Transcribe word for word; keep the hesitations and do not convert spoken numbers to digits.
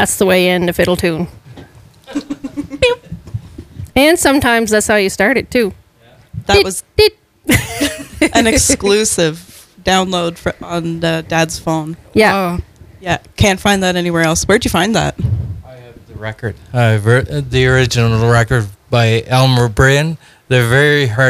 That's the way you end a fiddle tune. Beep. And sometimes that's how you start it too. That Dit, was dit. an exclusive download for, on uh, Dad's phone. Yeah. Oh. Yeah, can't find that anywhere else. Where'd you find that? I have the record. Uh, ver- the original record by Elmer Bryan. They're very hard